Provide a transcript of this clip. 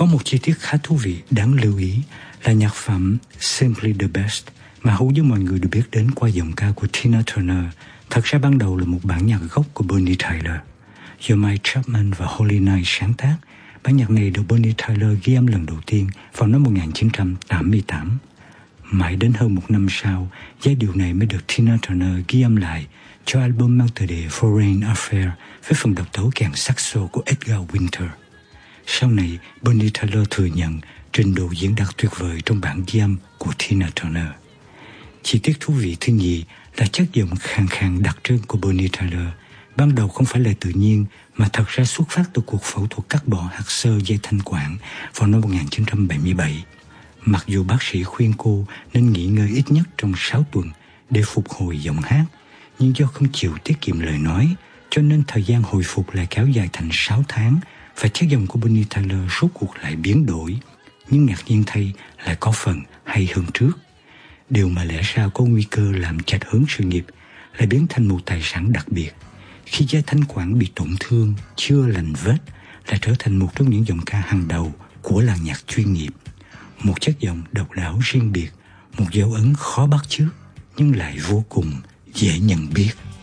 Có một chi tiết khá thú vị đáng lưu ý là nhạc phẩm Simply the Best mà hầu như mọi người đều biết đến qua giọng ca của Tina Turner. Thật ra ban đầu là một bản nhạc gốc của Bonnie Tyler, do Mike Chapman và Holy Knight sáng tác. Bản nhạc này được Bonnie Tyler ghi âm lần đầu tiên vào năm 1988. Mãi đến hơn một năm sau, giai điệu này mới được Tina Turner ghi âm lại cho album mang tựa đề Foreign Affair với phần độc tấu kèn saxo của Edgar Winter. Sau này, Bonnie Tyler thừa nhận trình độ diễn đạt tuyệt vời trong bản ghi âm của Tina Turner. Chi tiết thú vị thứ nhì là chất giọng khàn khàn đặc trưng của Bonnie Tyler. Ban đầu không phải là tự nhiên mà thật ra xuất phát từ cuộc phẫu thuật cắt bỏ hạt xơ dây thanh quản vào năm 1977. Mặc dù bác sĩ khuyên cô nên nghỉ ngơi ít nhất trong 6 tuần để phục hồi giọng hát, nhưng do không chịu tiết kiệm lời nói, cho nên thời gian hồi phục lại kéo dài thành 6 tháng và chất giọng của Bonnie Tyler rốt cuộc lại biến đổi. Nhưng ngạc nhiên thay lại có phần hay hơn trước. Điều mà lẽ ra có nguy cơ làm chạch hướng sự nghiệp lại biến thành một tài sản đặc biệt. Khi dây thanh quản bị tổn thương, chưa lành vết, lại trở thành một trong những giọng ca hàng đầu của làng nhạc chuyên nghiệp. Một chất giọng độc đáo riêng biệt, một dấu ấn khó bắt chước nhưng lại vô cùng dễ nhận biết.